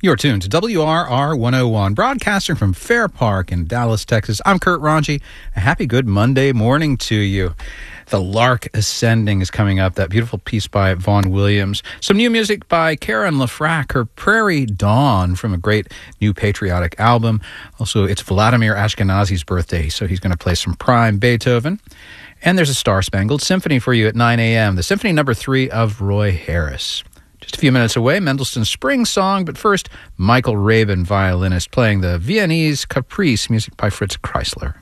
You're tuned to WRR 101, broadcasting from Fair Park in Dallas, Texas. I'm Kurt Ronchi. A happy good Monday morning to you. The Lark Ascending is coming up, that beautiful piece by Vaughan Williams. Some new music by Karen LaFrac, her Prairie Dawn from a great new patriotic album. Also, it's Vladimir Ashkenazy's birthday, so he's going to play some prime Beethoven. And there's a Star-Spangled Symphony for you at 9 a.m., the Symphony No. 3 of Roy Harris. Just a few minutes away, Mendelssohn's Spring Song, but first, Michael Rabin, violinist, playing the Viennese Caprice, music by Fritz Kreisler.